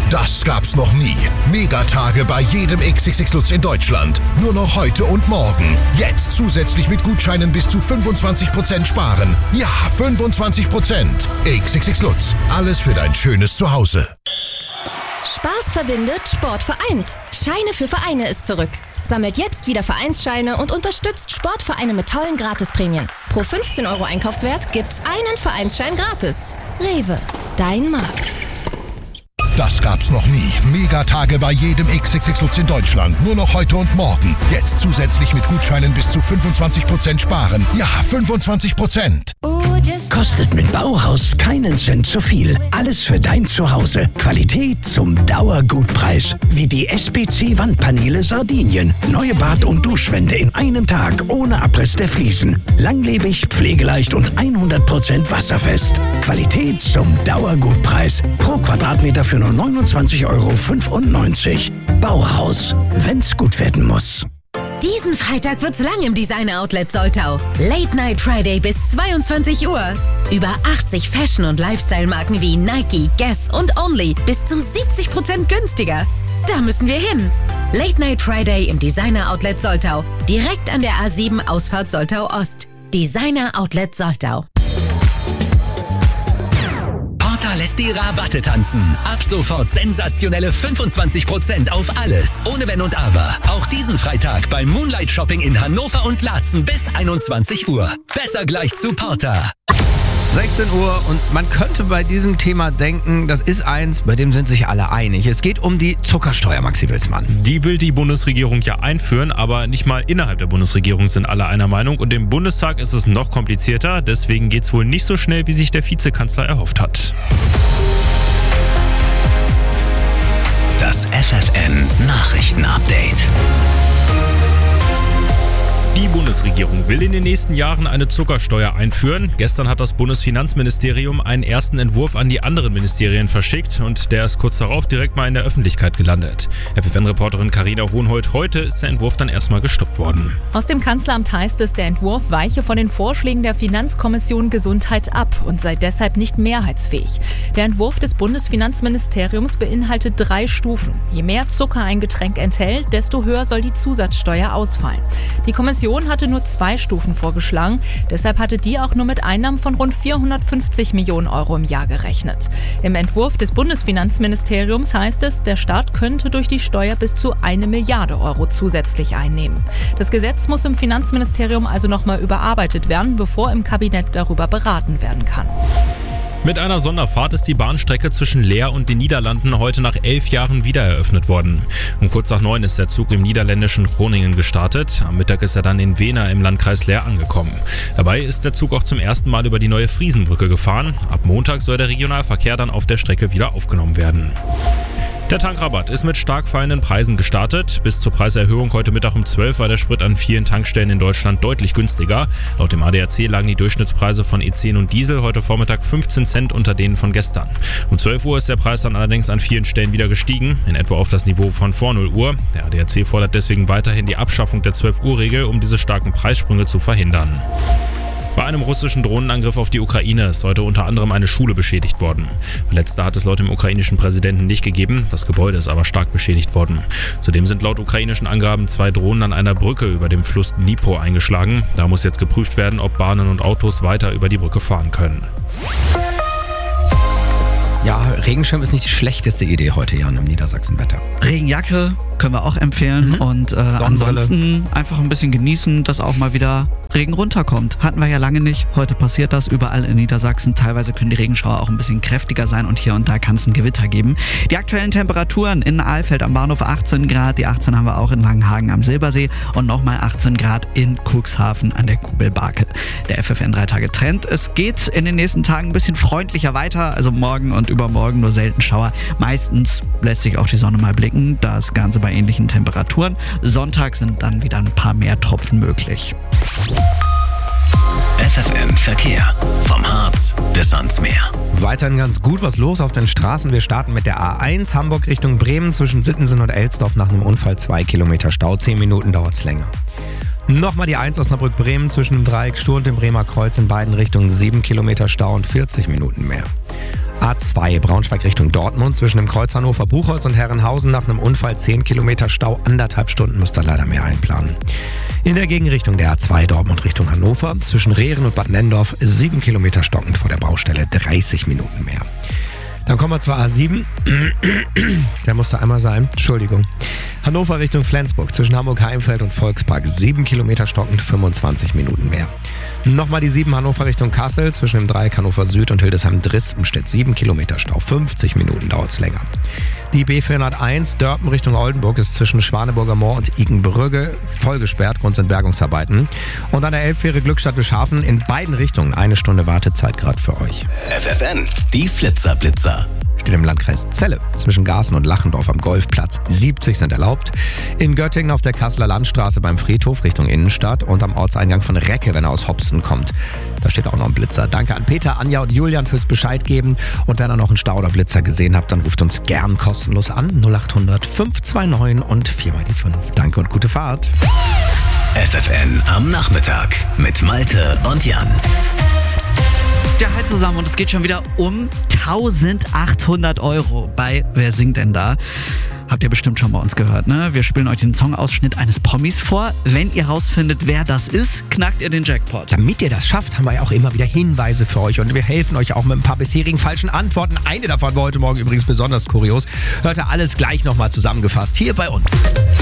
Das gab's noch nie. Megatage bei jedem XXX Lutz in Deutschland. Nur noch heute und morgen. Jetzt zusätzlich mit Gutscheinen bis zu 25% sparen. Ja, 25%. XXX Lutz. Alles für dein schönes Zuhause. Spaß verbindet, Sport vereint. Scheine für Vereine ist zurück. Sammelt jetzt wieder Vereinsscheine und unterstützt Sportvereine mit tollen Gratisprämien. Pro 15 € Einkaufswert gibt's einen Vereinsschein gratis. Rewe, dein Markt. Das gab's noch nie. Megatage bei jedem XXX Lutz in Deutschland. Nur noch heute und morgen. Jetzt zusätzlich mit Gutscheinen bis zu 25% sparen. Ja, 25%. Kostet mit Bauhaus keinen Cent zu viel. Alles für dein Zuhause. Qualität zum Dauergutpreis. Wie die SPC-Wandpaneele Sardinien. Neue Bad- und Duschwände in einem Tag. Ohne Abriss der Fliesen. Langlebig, pflegeleicht und 100% wasserfest. Qualität zum Dauergutpreis. Pro Quadratmeter für nur 29,95 €. Bauhaus. Wenn's gut werden muss. Diesen Freitag wird's lang im Designer Outlet Soltau. Late Night Friday bis 22 Uhr. Über 80 Fashion- und Lifestyle-Marken wie Nike, Guess und Only bis zu 70% günstiger. Da müssen wir hin. Late Night Friday im Designer Outlet Soltau. Direkt an der A7 Ausfahrt Soltau Ost. Designer Outlet Soltau. Lässt die Rabatte tanzen. Ab sofort sensationelle 25% auf alles. Ohne Wenn und Aber. Auch diesen Freitag beim Moonlight Shopping in Hannover und Laatzen bis 21 Uhr. Besser gleich zu Porter. 16 Uhr und man könnte bei diesem Thema denken, das ist eins, bei dem sind sich alle einig. Es geht um die Zuckersteuer, Maxi Wilsmann. Die will die Bundesregierung ja einführen, aber nicht mal innerhalb der Bundesregierung sind alle einer Meinung. Und im Bundestag ist es noch komplizierter, deswegen geht es wohl nicht so schnell, wie sich der Vizekanzler erhofft hat. Das FFN Nachrichtenupdate. Die Bundesregierung will in den nächsten Jahren eine Zuckersteuer einführen. Gestern hat das Bundesfinanzministerium einen ersten Entwurf an die anderen Ministerien verschickt und der ist kurz darauf direkt mal in der Öffentlichkeit gelandet. FFN-Reporterin Carina Hohenhold, heute ist der Entwurf dann erstmal gestoppt worden. Aus dem Kanzleramt heißt es, der Entwurf weiche von den Vorschlägen der Finanzkommission Gesundheit ab und sei deshalb nicht mehrheitsfähig. Der Entwurf des Bundesfinanzministeriums beinhaltet 3 Stufen. Je mehr Zucker ein Getränk enthält, desto höher soll die Zusatzsteuer ausfallen. Die Kommission hatte nur 2 Stufen vorgeschlagen, deshalb hatte die auch nur mit Einnahmen von rund 450 Millionen € im Jahr gerechnet. Im Entwurf des Bundesfinanzministeriums heißt es, der Staat könnte durch die Steuer bis zu 1 Milliarde € zusätzlich einnehmen. Das Gesetz muss im Finanzministerium also nochmal überarbeitet werden, bevor im Kabinett darüber beraten werden kann. Mit einer Sonderfahrt ist die Bahnstrecke zwischen Leer und den Niederlanden heute nach 11 Jahren wieder eröffnet worden. Um kurz nach 9 ist der Zug im niederländischen Groningen gestartet. Am Mittag ist er dann in Wena im Landkreis Leer angekommen. Dabei ist der Zug auch zum ersten Mal über die neue Friesenbrücke gefahren. Ab Montag soll der Regionalverkehr dann auf der Strecke wieder aufgenommen werden. Der Tankrabatt ist mit stark fallenden Preisen gestartet. Bis zur Preiserhöhung heute Mittag um 12 war der Sprit an vielen Tankstellen in Deutschland deutlich günstiger. Laut dem ADAC lagen die Durchschnittspreise von E10 und Diesel heute Vormittag 15 Cent unter denen von gestern. Um 12 Uhr ist der Preis dann allerdings an vielen Stellen wieder gestiegen, in etwa auf das Niveau von vor 0 Uhr. Der ADAC fordert deswegen weiterhin die Abschaffung der 12-Uhr-Regel, um diese starken Preissprünge zu verhindern. Bei einem russischen Drohnenangriff auf die Ukraine ist heute unter anderem eine Schule beschädigt worden. Verletzte hat es laut dem ukrainischen Präsidenten nicht gegeben, das Gebäude ist aber stark beschädigt worden. Zudem sind laut ukrainischen Angaben 2 Drohnen an einer Brücke über dem Fluss Dnipro eingeschlagen. Da muss jetzt geprüft werden, ob Bahnen und Autos weiter über die Brücke fahren können. Ja, Regenschirm ist nicht die schlechteste Idee heute, Jan, im Niedersachsenwetter. Regenjacke können wir auch empfehlen und ansonsten einfach ein bisschen genießen, dass auch mal wieder Regen runterkommt. Hatten wir ja lange nicht. Heute passiert das überall in Niedersachsen. Teilweise können die Regenschauer auch ein bisschen kräftiger sein und hier und da kann es ein Gewitter geben. Die aktuellen Temperaturen in Alfeld am Bahnhof 18 Grad. Die 18 haben wir auch in Langenhagen am Silbersee und nochmal 18 Grad in Cuxhaven an der Kugelbarke. Der FFN 3-Tage-Trend. Es geht in den nächsten Tagen ein bisschen freundlicher weiter. Also morgen und übermorgen nur selten Schauer. Meistens lässt sich auch die Sonne mal blicken. Das Ganze bei ähnlichen Temperaturen. Sonntag sind dann wieder ein paar mehr Tropfen möglich. FFN Verkehr. Vom Harz bis ans Meer. Weiterhin ganz gut was los auf den Straßen. Wir starten mit der A1 Hamburg Richtung Bremen zwischen Sittensen und Elsdorf nach einem Unfall 2 Kilometer Stau. 10 Minuten dauert es länger. Nochmal die 1 Osnabrück-Bremen zwischen dem Dreieck Stur und dem Bremer Kreuz in beiden Richtungen 7 Kilometer Stau und 40 Minuten mehr. A2 Braunschweig Richtung Dortmund zwischen dem Kreuz Hannover-Buchholz und Herrenhausen nach einem Unfall 10 Kilometer Stau, 1,5 Stunden, müsst ihr leider mehr einplanen. In der Gegenrichtung der A2 Dortmund Richtung Hannover zwischen Rehren und Bad Nennendorf 7 Kilometer stockend vor der Baustelle, 30 Minuten mehr. Dann kommen wir zur A7. Der musste einmal sein. Entschuldigung. Hannover Richtung Flensburg zwischen Hamburg-Heimfeld und Volkspark 7 Kilometer stockend, 25 Minuten mehr. Nochmal die 7 Hannover Richtung Kassel zwischen dem Dreieck Hannover Süd und Hildesheim-Drispenstedt 7 Kilometer Stau, 50 Minuten dauert es länger. Die B401 Dörpen Richtung Oldenburg ist zwischen Schwaneburger Moor und Igenbrügge voll gesperrt, Grund sind Bergungsarbeiten. Und an der Elbfähre Glückstadt-Wilshaven in beiden Richtungen 1 Stunde Wartezeit gerade für euch. FFN, die Flitzer-Blitzer. Steht im Landkreis Celle zwischen Garßen und Lachendorf am Golfplatz. 70 sind erlaubt. In Göttingen auf der Kasseler Landstraße beim Friedhof Richtung Innenstadt und am Ortseingang von Recke, wenn er aus Hopsten kommt. Da steht auch noch ein Blitzer. Danke an Peter, Anja und Julian fürs Bescheid geben. Und wenn ihr noch einen Stau oder Blitzer gesehen habt, dann ruft uns gern kostenlos an. 0800 529 und 4 mal die 5. Danke und gute Fahrt. FFN am Nachmittag mit Malte und Jan. Ja, hi zusammen und es geht schon wieder um 1.800 € bei Wer singt denn da? Habt ihr bestimmt schon bei uns gehört, ne? Wir spielen euch den Songausschnitt eines Promis vor. Wenn ihr rausfindet, wer das ist, knackt ihr den Jackpot. Damit ihr das schafft, haben wir ja auch immer wieder Hinweise für euch und wir helfen euch auch mit ein paar bisherigen falschen Antworten. Eine davon war heute Morgen übrigens besonders kurios. Hört ihr alles gleich nochmal zusammengefasst hier bei uns.